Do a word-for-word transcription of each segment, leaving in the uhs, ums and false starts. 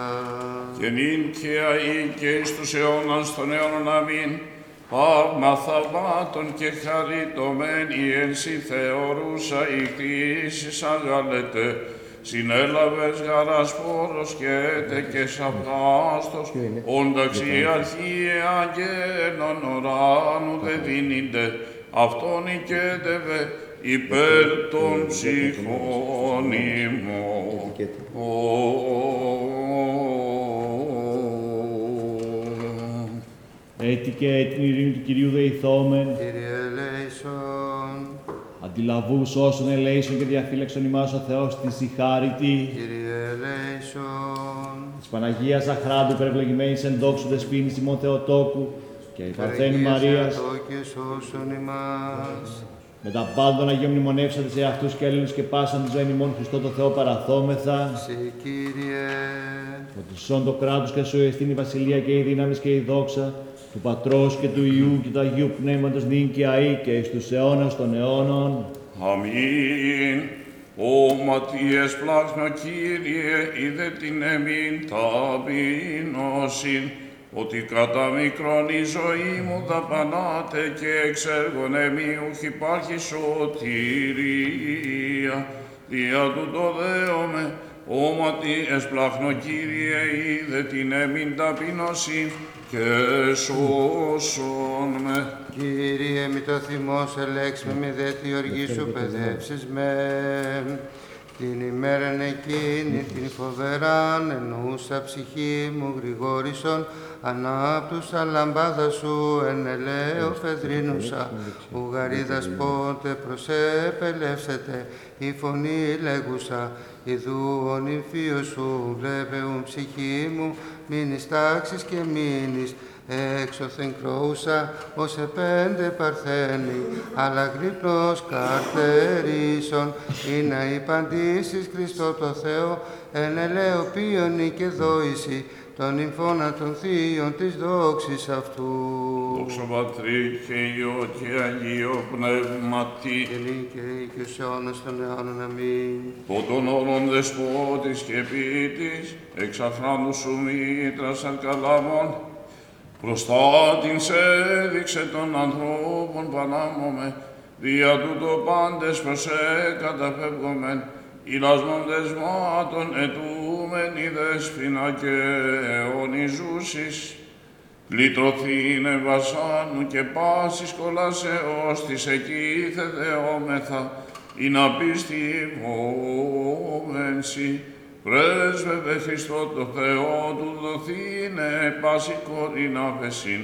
Και νυν και αεί και εις τους αιώνας των αιώνων αμήν, Παύμα θαυμάτων και χαριτωμένη εν σοι θεωρούσα η κτήσεις αγάλετε, συνέλαβες γαράς πόρος και έτε και σαυγάστος, όνταξ η αρχή αγγέλων ουράνου δε δίνεινται, αυτόν οικέτευε υπέρ των ψυχών ημών. Έτη και την ειρήνη του Κυρίου δεηθόμεν. Κύριε ελέησον. Αντιλαβούς όσων ελέησον και διαφύλαξον ημάς ο Θεός της η χάριτη. Κύριε ελέησον. Της Παναγίας Αχράντου υπερευλογημένης εν δόξου δεσποίνης ημών Θεοτόκου και η Παρθένη Μαρίας. Και σώσον ημάς. Με τα πάντων Αγίων μνημονεύσατε σε αυτούς και Έλληνους και πάσαν τη ζωή ημών Χριστό το Θεό παραθόμεθα. Σε Κύριε. Ότι σών το κράτος και σου εστίν η βασιλεία και η δύναμη και η δόξα του Πατρός και του Υιού και του Αγίου Πνεύματος νυν και αεί και εις τους αιώνας των αιώνων. Αμήν. Όματιες πλάσμα Κύριε, είδε την εμήν ταπεινώσιν, ότι κατά μικρόν η ζωή μου δαπανάται και εξ έργων εμίουχ υπάρχει σωτηρία. Δια τούτο δέομαι, όματι εσπλάχνω Κύριε, είδε την εμήν ταπεινώσιν και σώσον με. Κύριε, μη το θυμός ελέξ με, μη δε τη οργή σου παιδεύσεις με. Την ημέραν εκείνη, την φοβεράν, εννοούσα ψυχή μου γρηγόρησον, ανάπτουσα λαμπάδα σου, εν ελαίο φεδρίνουσα, ουγαρίδας πότε προσέπελεύσετε, η φωνή λέγουσα, ιδού ο νυμφίος σου, βλέπεουν ψυχή μου, μείνεις τάξεις και μείνεις, έξωθεν κροούσα, ως επέντε παρθένη, αλλά γρύπνος καρτερίσον, ή να υπαντήσεις Χριστό το Θεό, εν ελαιοποιώνει και δόηση, των νυμφώνα των θείων της δόξης αυτού. Δόξα Πατρί και Υιό και Αγίο Πνεύματι, Και νίκαιη και ως αιώνας των αιώνων αμήν. Τότον όλων δεσπότης και ποιητής, εξ αχράντου σου μήτρας αρκαλάμων, προστάτην σε έδειξε των ανθρώπων πανάμωμε, δια τούτο πάντες προς καταφεύγομεν, ηλασμών δεσμάτων ετούμεν η δέσποινα και αιωνιζούσης, λυτρωθήνε βασάνου και πάσης κολάσεως της εκεί θεδεόμεθα, ή να πίστη βόμενσι, πρέσβευε Χριστό το Θεό του δοθήνε πάση κορίνα βεσίν.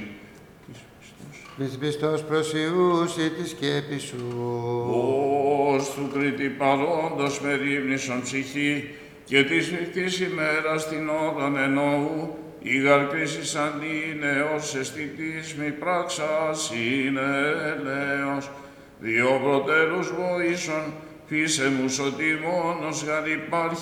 Της πιστός προσιούσι τη σκέπη σου. Ως του Κρήτη παρόντος μερίμνησον ψυχή και της φρικτής ημέρας την ώραν εννοού, η γαρκρίσης αντίνε ως αισθητής μη πράξας είναι έλεος. Δύο προτέρους βοήσον, φύσε μου σωτή μόνος γαρ υπάρχει